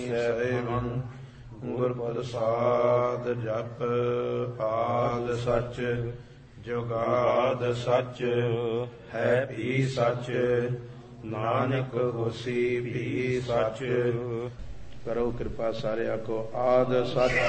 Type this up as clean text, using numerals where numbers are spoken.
ਸਹਿਬੰ ਗੁਰ ਪ੍ਰਸਾਦ ਜਪ ਆਦ ਸਚ ਜੁਗਾਦ ਸਚ ਹੈ ਵੀ ਸਚ ਨਾਨਕ ਹੋਸੀ ਵੀ ਸਚ। ਕਰੋ ਕਿਰਪਾ ਸਾਰਿਆਂ ਕੋ ਆਦ ਸਚ